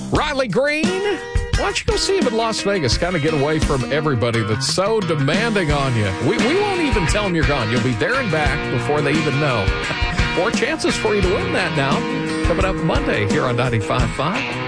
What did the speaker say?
Riley Green, why don't you go see him in Las Vegas? Kind of get away from everybody that's so demanding on you. We won't even tell them you're gone. You'll be there and back before they even know. More chances for you to win that now. Coming up Monday here on 95.5.